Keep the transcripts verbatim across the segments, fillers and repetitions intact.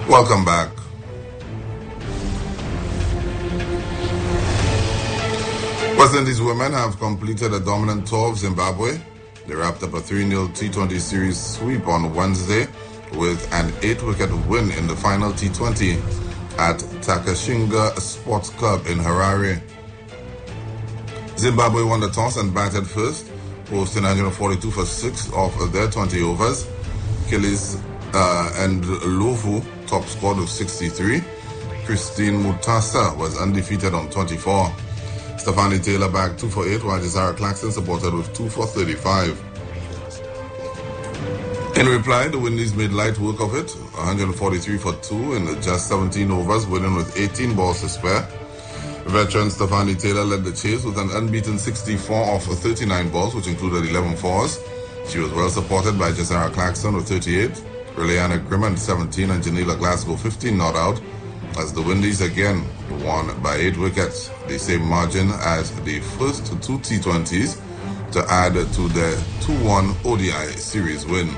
Welcome back. West Indies women have completed a dominant tour of Zimbabwe. They wrapped up a three nil T twenty series sweep on Wednesday with an eight-wicket win in the final T twenty at Takashinga Sports Club in Harare. Zimbabwe won the toss and batted first, posting one forty-two for six of their twenty overs. Kilis uh, and Lovu top scored with sixty-three. Christine Mutasa was undefeated on twenty-four. Stephanie Taylor bagged two for eight, while Jazara Claxton supported with two for thirty-five. In reply, the Windies made light work of it, one forty-three for two in just seventeen overs, winning with eighteen balls to spare. Veteran Stephanie Taylor led the chase with an unbeaten sixty-four off thirty-nine balls, which included eleven fours. She was well supported by Jazara Claxton with thirty-eight, Reliana Grimmond seventeen, and Janila Glasgow fifteen not out, as the Windies again won by eight wickets, the same margin as the first two T twenties, to add to the two one O D I series win.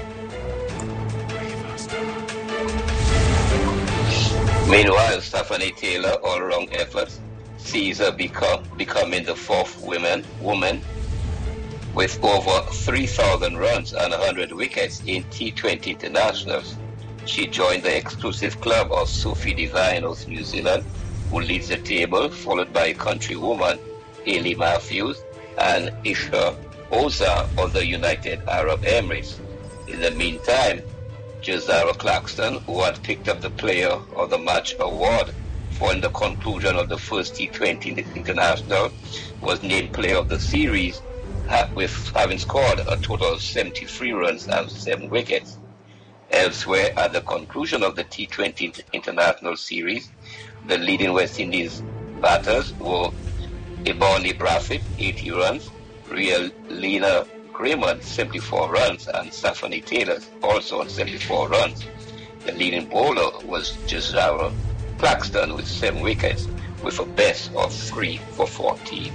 Meanwhile, Stephanie Taylor all-round efforts sees her become, becoming the fourth woman, woman with over three thousand runs and one hundred wickets in T twenty internationals. She joined the exclusive club of Sophie Devine of New Zealand, who leads the table, followed by countrywoman Hayley Matthews and Isha Oza of the United Arab Emirates. In the meantime, Jazara Claxton, who had picked up the Player of the Match award following the conclusion of the first T twenty international, was named Player of the Series, with having scored a total of seventy-three runs and seven wickets. Elsewhere, at the conclusion of the T twenty International Series, the leading West Indies batters were Ebony Brathwaite, eighty runs, Reliana Grimmond, seventy-four runs, and Stephanie Taylor, also on seventy-four runs. The leading bowler was Jazara Claxton with seven wickets, with a best of three for fourteen.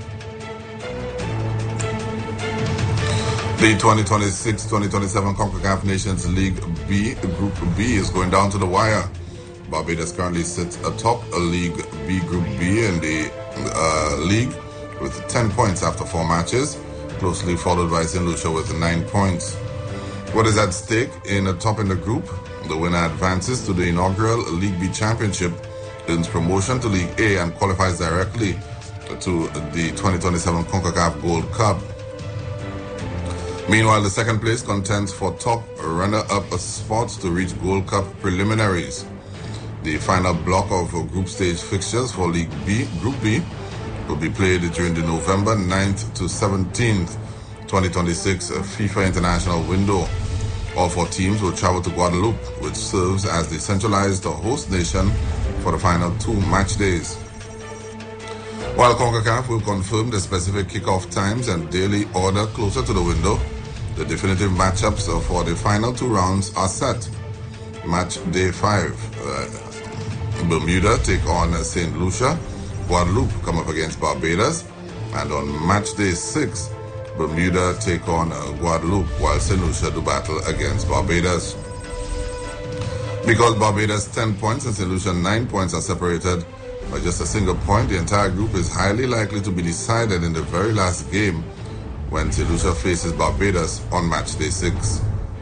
The twenty twenty-six twenty twenty-seven CONCACAF Nations League B, Group B, is going down to the wire. Barbados currently sits atop a League B Group B in the uh, league with ten points after four matches, closely followed by Saint Lucia with nine points. What is at stake in the top in the group? The winner advances to the inaugural League B Championship, earns promotion to League A, and qualifies directly to the twenty twenty-seven CONCACAF Gold Cup. Meanwhile, the second place contends for top runner-up spots to reach Gold Cup preliminaries. The final block of group stage fixtures for League B, Group B, will be played during the November ninth to seventeenth, twenty twenty-six FIFA International window. All four teams will travel to Guadeloupe, which serves as the centralized host nation for the final two match days. While CONCACAF will confirm the specific kickoff times and daily order closer to the window, the definitive matchups for the final two rounds are set. Match day five, uh, Bermuda take on Saint Lucia, Guadeloupe come up against Barbados, and on match day six, Bermuda take on Guadeloupe, while Saint Lucia do battle against Barbados. Because Barbados ten points and Saint Lucia nine points are separated by just a single point, the entire group is highly likely to be decided in the very last game when Saint Lucia faces Barbados on match day six.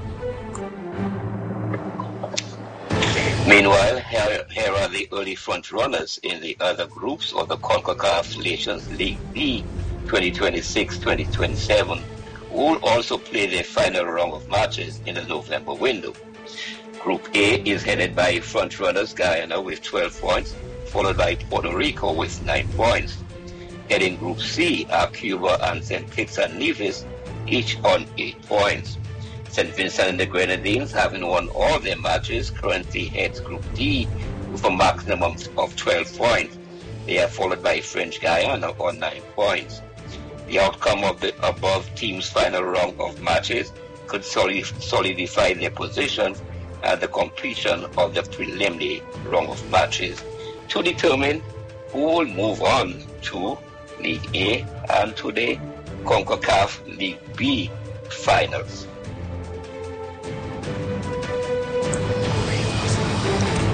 Meanwhile, here, here are the early front runners in the other groups of the CONCACAF Nations League B twenty twenty-six twenty twenty-seven, who will also play their final round of matches in the November window. Group A is headed by front runners Guyana with twelve points, followed by Puerto Rico with nine points. Heading Group C are Cuba and Saint Kitts and Nevis, each on eight points. Saint Vincent and the Grenadines, having won all their matches, currently heads Group D with a maximum of twelve points. They are followed by French Guyana on nine points. The outcome of the above teams' final round of matches could solidify their position at the completion of the preliminary round of matches to determine who will move on to League A and to the CONCACAF League B finals.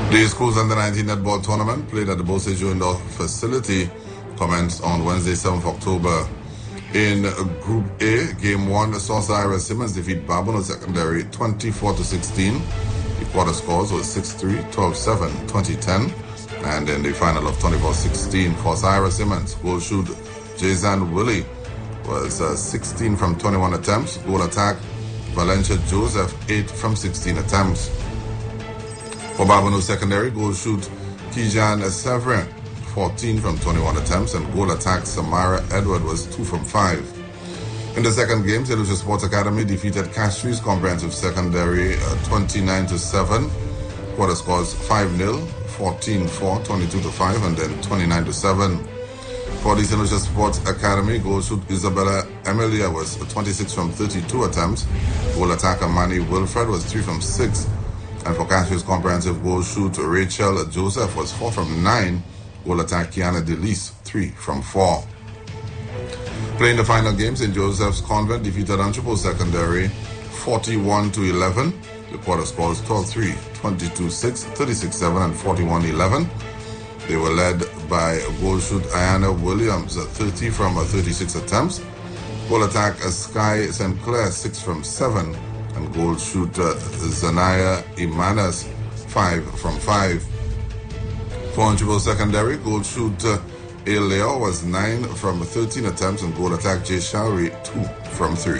The school's under nineteen netball tournament played at the Boseju Indoor Facility commenced on Wednesday, seventh of October. In Group A, Game one, Sauce Simmons defeat Barbono Secondary twenty-four to sixteen. The quarter scores was six three, twelve seven, twenty ten. And in the final of twenty-four sixteen, for Ira Simmons, goal shoot Jason Willie was uh, sixteen from twenty-one attempts. Goal attack Valencia Joseph, eight from sixteen attempts. For Barbono Secondary, goal shoot Kijan Severin, fourteen from twenty-one attempts, and goal attack Samara Edward was two from five. In the second game, Saint Lucia Sports Academy defeated Castries Comprehensive Secondary uh, twenty-nine to seven. Quarter scores five nil, fourteen four, twenty-two to five, and then twenty-nine to seven. For the Saint Lucia Sports Academy, goal shoot Isabella Emilia was twenty-six from thirty-two attempts. Goal attacker Manny Wilfred was three from six. And for Castries Comprehensive, goal shoot Rachel Joseph was four from nine. Goal attack Kiana Delise, three from four. Playing the final game, Saint Joseph's Convent defeated Anthropo Secondary forty-one to eleven. The quarter scores twelve three, twenty-two six, thirty-six seven, and forty-one eleven. They were led by goal shoot Ayana Williams, thirty from thirty-six attempts. Goal attack Sky Saint Clair, six from seven. And goal shoot uh, Zanaya Imanas, five from five. For Anchibo Secondary, goal shoot uh, A. Leo was nine from thirteen attempts, and goal attack Jay Shari, two from three.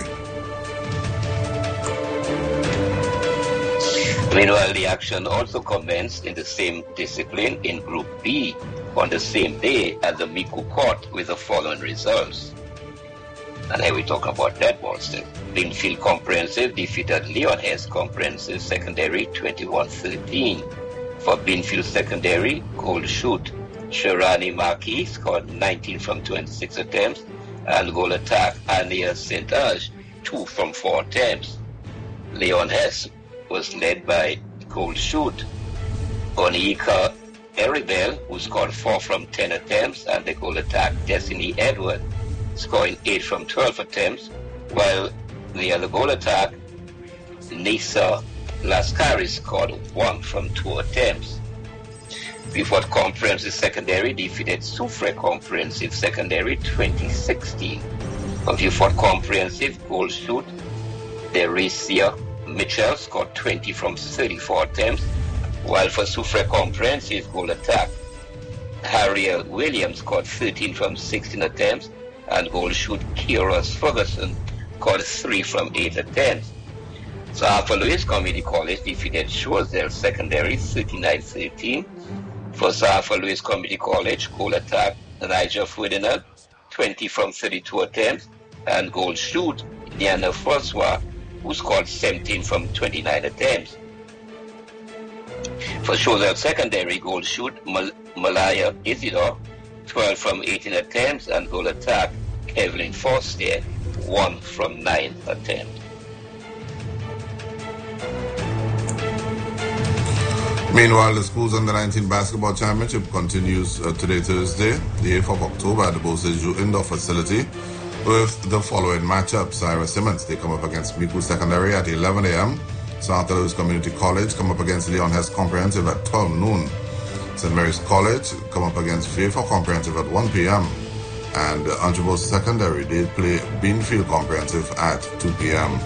Meanwhile, the action also commenced in the same discipline in Group B on the same day at the Miku Court with the following results. And here we talk about netball still. Binfield Comprehensive defeated Leon Hess Comprehensive Secondary twenty-one thirteen. For Binfield Secondary, goal shoot Sharani Maki scored nineteen from twenty-six attempts, and goal attack Ania Saint-Ange, two from four attempts. Leon Hess was led by goal shoot Onika Eribel, who scored four from ten attempts, and the goal attack Destiny Edward, scoring eight from twelve attempts, while the other goal attack, Nisa Lascari, scored one from two attempts. Beaufort Comprehensive Secondary defeated Soufrière Comprehensive Secondary twenty sixteen. For Beaufort Comprehensive, goal shoot Dericia Mitchell scored twenty from thirty-four attempts, while for Soufrière Comprehensive, goal attack Harriet Williams scored thirteen from sixteen attempts, and goal shoot Kieros Ferguson scored three from eight attempts. So Alpha Louis Community College defeated Choiseul Secondary thirty-nine thirteen. For Alpha Louis Community College, goal attack Nigel Ferdinand, twenty from thirty-two attempts, and goal shoot Diana Francois, who scored seventeen from twenty-nine attempts. For Choiseul Secondary, goal shoot Mal- Malaya Isidore, twelve from eighteen attempts, and goal attack Evelyn Foster, one from nine attempts. Meanwhile, the school's under nineteen basketball championship continues uh, today, Thursday, the eighth of October, at the Boseju Indoor Facility with the following matchups. Ira Simmons, they come up against Miku Secondary at eleven a.m. Santa Louis Community College come up against Leon Hess Comprehensive at twelve noon. Saint Mary's College come up against Fairfax Comprehensive at one p.m. And uh, Anchebo Secondary, they play Beanfield Comprehensive at two p.m.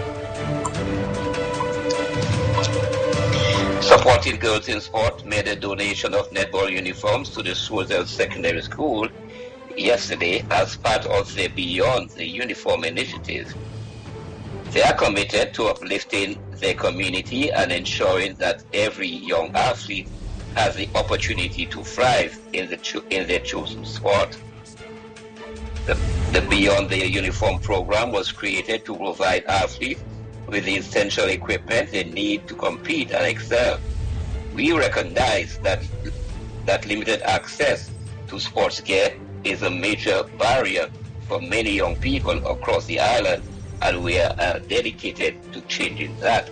Supporting Girls in Sport made a donation of netball uniforms to the Choiseul Secondary School yesterday as part of the Beyond the Uniform initiative. They are committed to uplifting their community and ensuring that every young athlete has the opportunity to thrive in, the cho- in their chosen sport. The, the Beyond the Uniform program was created to provide athletes with the essential equipment they need to compete and excel. We recognize that that limited access to sports gear is a major barrier for many young people across the island, and we are uh, dedicated to changing that,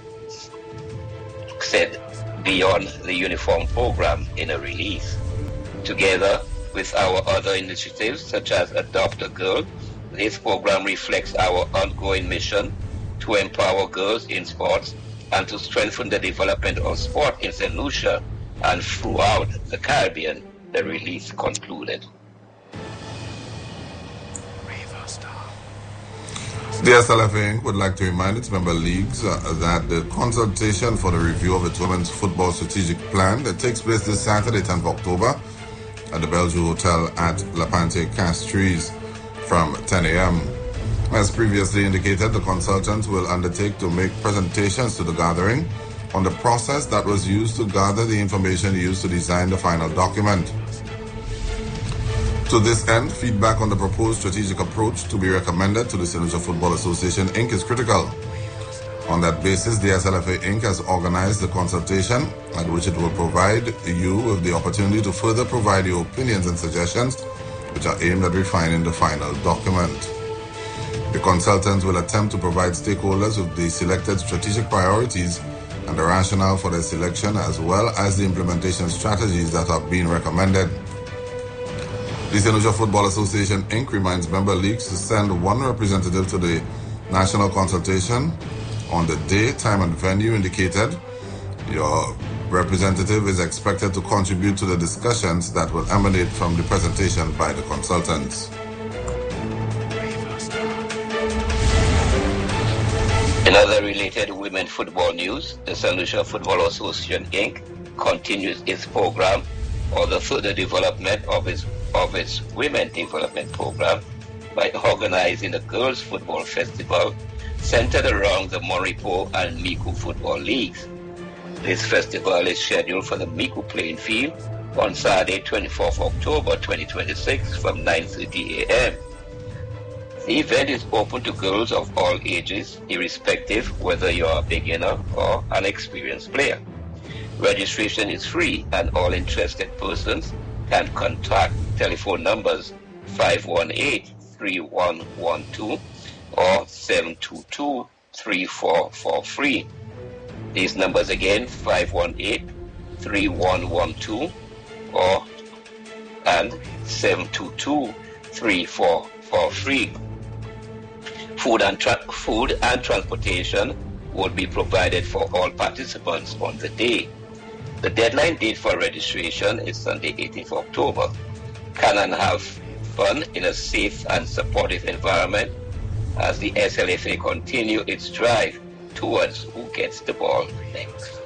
said Beyond the Uniform program in a release. Together with our other initiatives such as Adopt a Girl, this program reflects our ongoing mission to empower girls in sports and to strengthen the development of sport in Saint Lucia and throughout the Caribbean, the release concluded. The S L F A Incorporated would like to remind its member leagues uh, that the consultation for the review of its women's football strategic plan that takes place this Saturday, tenth of October, at the Bellevue Hotel at Lapante Castries from ten a.m. As previously indicated, the consultants will undertake to make presentations to the gathering on the process that was used to gather the information used to design the final document. To this end, feedback on the proposed strategic approach to be recommended to the Saint Lucia Football Association, Incorporated is critical. On that basis, the S L F A Incorporated has organized a consultation at which it will provide you with the opportunity to further provide your opinions and suggestions which are aimed at refining the final document. The consultants will attempt to provide stakeholders with the selected strategic priorities and the rationale for their selection, as well as the implementation strategies that are being recommended. The Saint Lucia Football Association, Incorporated reminds member leagues to send one representative to the national consultation on the day, time, and venue indicated. Your representative is expected to contribute to the discussions that will emanate from the presentation by the consultants. In other related women football news, the Saint Lucia Football Association, Incorporated continues its program or the further development of its of its Women Development Program by organizing the Girls Football Festival centered around the Moripo and Micoud football leagues. This festival is scheduled for the Micoud playing field on Saturday, twenty-fourth of October twenty twenty-six from nine thirty a.m. The event is open to girls of all ages, irrespective whether you are a beginner or an experienced player. Registration is free and all interested persons can contact telephone numbers five one eight, three one one two or seven two two, three four four three. These numbers again, five one eight, three one one two or and seven two two, three four four three. Food and, tra- food and transportation will be provided for all participants on the day. The deadline date for registration is Sunday, eighteenth of October. Come and have fun in a safe and supportive environment as the S L F A continue its drive towards who gets the ball next.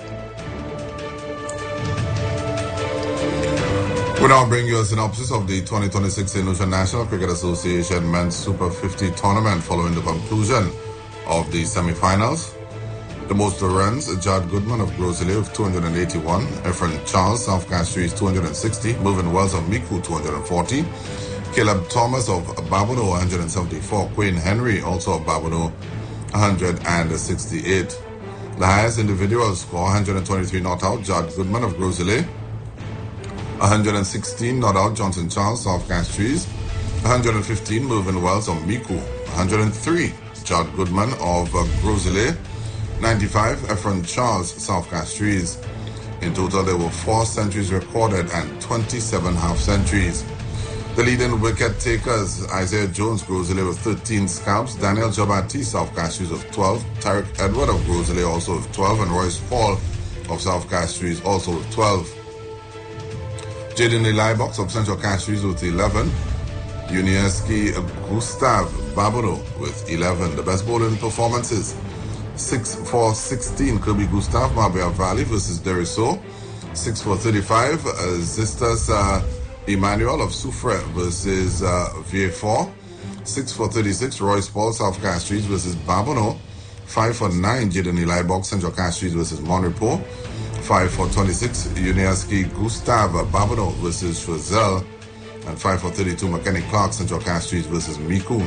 We now bring you a synopsis of the twenty twenty-six Saint Lucia National Cricket Association Men's Super fifty tournament following the conclusion of the semi-finals. The most runs, Judd Goodman of Groseley with two hundred eighty-one, Efren Charles, South Castries two hundred sixty, Mervyn Wells of Micoud two hundred forty, Caleb Thomas of Babonneau one hundred seventy-four, Quayne Henry also of Babonneau one hundred sixty-eight. The highest individual score, one hundred twenty-three not out, Judd Goodman of Groseley, one hundred sixteen not out, Johnson Charles, South Castries, one hundred fifteen, Mervyn Wells of Micoud, one hundred three, Judd Goodman of uh, Groseley, ninety-five, Efren Charles, South Castries. In total, there were four centuries recorded and twenty-seven half centuries. The leading wicket takers, Isaiah Jones, Groseley with thirteen scalps, Daniel Jabati, South Castries with twelve, Tarek Edward of Groseley also with twelve, and Royce Hall of South Castries also with twelve. Jaden Elibox of Central Castries with eleven, Unieski Gustav Babonneau with eleven. The best bowling performances: six for sixteen, Kirby Gustav, Marbella Valley versus Deriso. six for thirty-five, uh, Zistas uh, Emmanuel of Soufre versus uh, V A four. six for thirty-six, Royce Paul, South Castries versus Babonneau. five for nine, Jaden Elibox, Central Castries versus Monrepo. five for twenty-six, Unieski Gustav Babonneau versus Choiseul. And five for thirty-two, McKenny Clark, Central Castries versus Micoud.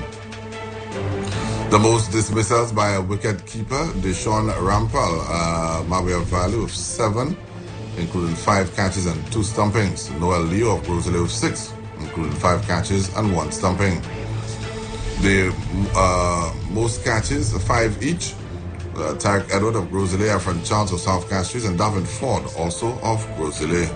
The most dismissals by a wicket keeper, Deshaun Rampal, uh, Marbella Valley with seven, including five catches and two stumpings. Noel Leo of Groseley with six, including five catches and one stumping. The uh, most catches, five each, uh, Tarek Edward of Groseley, Efren Charles of South Castries, and Davin Ford also of Groseley.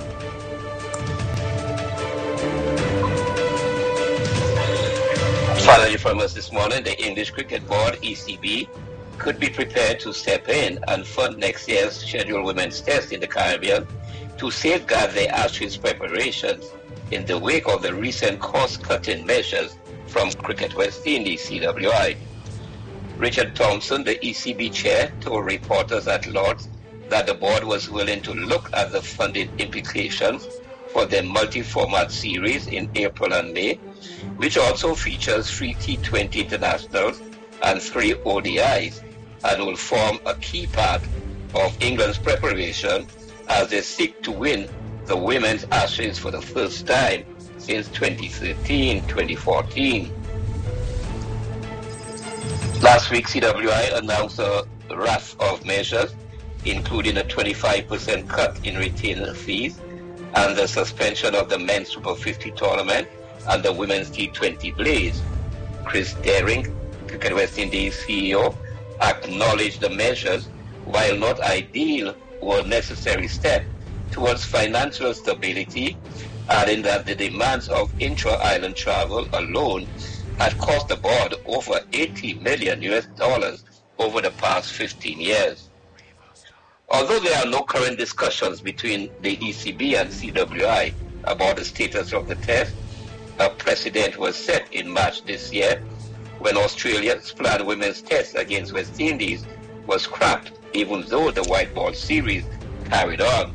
Finally from us this morning, the English Cricket Board, E C B, could be prepared to step in and fund next year's scheduled women's test in the Caribbean to safeguard their Ashes preparations in the wake of the recent cost-cutting measures from Cricket West Indies, C W I. Richard Thompson, the E C B chair, told reporters at Lord's that the board was willing to look at the funding implications for their multi-format series in April and May, which also features three T twenty internationals and three O D Is, and will form a key part of England's preparation as they seek to win the Women's Ashes for the first time since twenty thirteen twenty fourteen. Last week, C W I announced a raft of measures, including a twenty-five percent cut in retainer fees and the suspension of the men's Super fifty tournament and the women's T twenty Blaze. Chris Daring, Cricket West Indies C E O, acknowledged the measures, while not ideal, were a necessary step towards financial stability, adding that the demands of intra-island travel alone had cost the board over eighty million U S dollars over the past fifteen years. Although there are no current discussions between the E C B and C W I about the status of the test, a precedent was set in March this year when Australia's planned women's test against West Indies was scrapped, even though the white ball series carried on.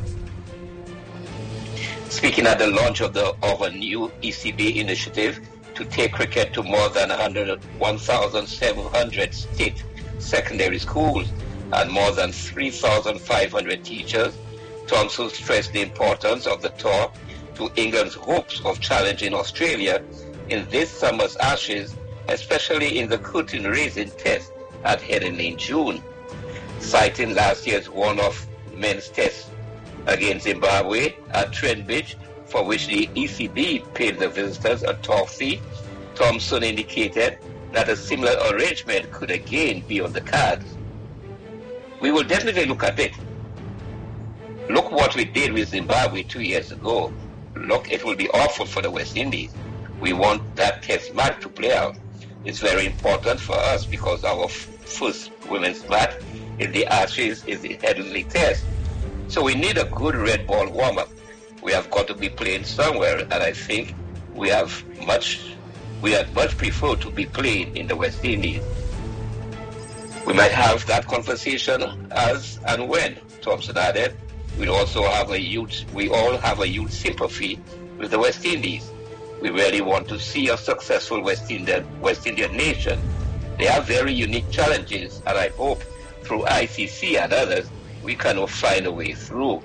Speaking at the launch of, the, of a new E C B initiative to take cricket to more than one thousand seven hundred state secondary schools and more than three thousand five hundred teachers, Thompson stressed the importance of the tour to England's hopes of challenging Australia in this summer's Ashes, especially in the curtain-raising test at Headingley in June. Citing last year's one-off men's test against Zimbabwe at Trent for which the E C B paid the visitors a tour fee, Thompson indicated that a similar arrangement could again be on the cards. We will definitely look at it. Look what we did with Zimbabwe two years ago. Look, it will be awful for the West Indies. We want that test match to play out. It's very important for us because our f- first women's match in the Ashes is the Headingley test. So we need a good red ball warm-up. We have got to be playing somewhere, and I think we have much, we had much prefer to be playing in the West Indies. We might have that conversation as and when, Thompson added. We also have a huge, we all have a huge sympathy with the West Indies. We really want to see a successful West Indian, West Indian nation. They have very unique challenges, and I hope through I C C and others, we can find a way through.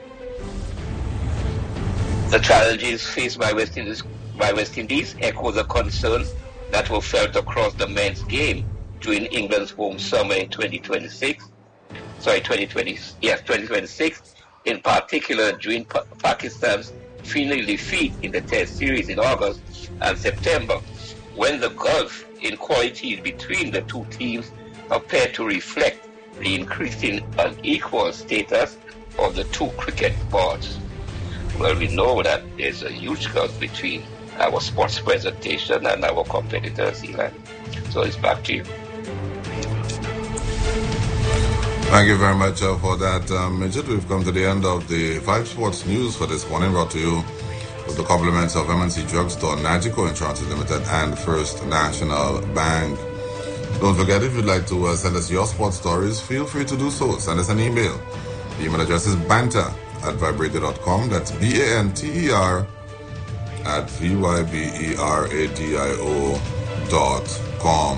The challenges faced by West Indies, by West Indies echo the concerns that were felt across the men's game during England's home summer in twenty twenty-six. Sorry, twenty twenty, yes, twenty twenty-six. In particular, during pa- Pakistan's final defeat in the Test series in August and September, when the gulf in quality between the two teams appeared to reflect the increasing unequal status of the two cricket boards. Well, we know that there's a huge gulf between our sports presentation and our competitors, Elon. So it's back to you. Thank you very much uh, for that, um, Midget. We've come to the end of the Five Sports News for this morning, brought to you with the compliments of M and C Drugstore, Nagico Insurance Limited, and First National Bank. Don't forget, if you'd like to uh, send us your sports stories, feel free to do so. Send us an email. The email address is banter at vibrator dot com. That's B A N T E R at V Y B E R A D I O dot com.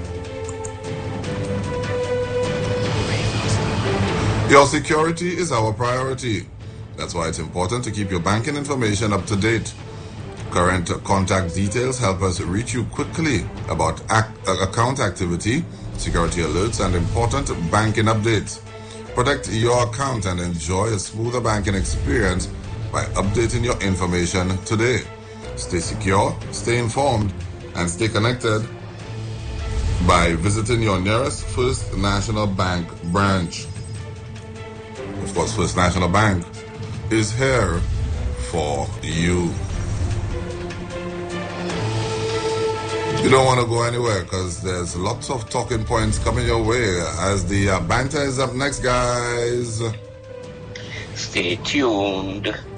Your security is our priority. That's why it's important to keep your banking information up to date. Current contact details help us reach you quickly about ac- account activity, security alerts, and important banking updates. Protect your account and enjoy a smoother banking experience by updating your information today. Stay secure, stay informed, and stay connected by visiting your nearest First National Bank branch. Of course, First National Bank is here for you. You don't want to go anywhere because there's lots of talking points coming your way as the uh, banter is up next, guys. Stay tuned.